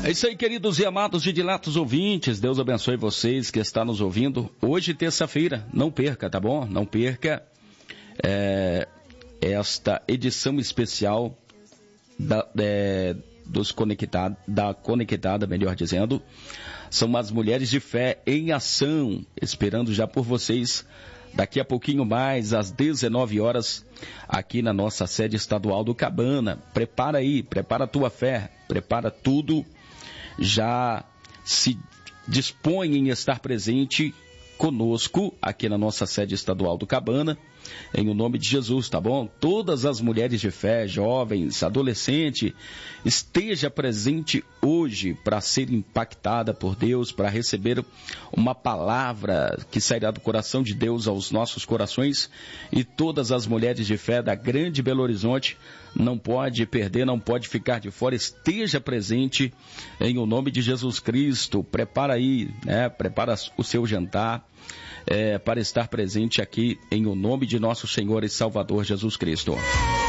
É isso aí, queridos e amados e diletos ouvintes. Deus abençoe vocês que estão nos ouvindo. Hoje, terça-feira, não perca, tá bom? Não perca esta edição especial da Conectada, melhor dizendo. São as mulheres de fé em ação, esperando já por vocês. Daqui a pouquinho mais, às 19 horas, aqui na nossa sede estadual do Cabana. Prepara aí, prepara a tua fé, prepara tudo. Já se dispõe em estar presente conosco aqui na nossa sede estadual do Cabana, em o nome de Jesus, tá bom? Todas as mulheres de fé, jovens, adolescente, esteja presente hoje para ser impactada por Deus, para receber uma palavra que sairá do coração de Deus aos nossos corações, e todas as mulheres de fé da Grande Belo Horizonte não pode perder, não pode ficar de fora, esteja presente em o nome de Jesus Cristo. Prepara aí, né? Prepara o seu jantar para estar presente aqui em o nome de nosso Senhor e Salvador Jesus Cristo.